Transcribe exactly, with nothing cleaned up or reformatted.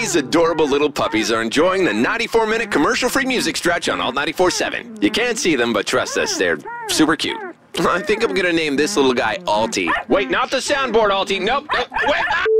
These adorable little puppies are enjoying the ninety-four minute commercial-free music stretch on Alt ninety-four point seven. You can't see them, but trust us, they're super cute. I think I'm gonna name this little guy Altie. Wait, not the soundboard, Altie. Nope. nope. Wait.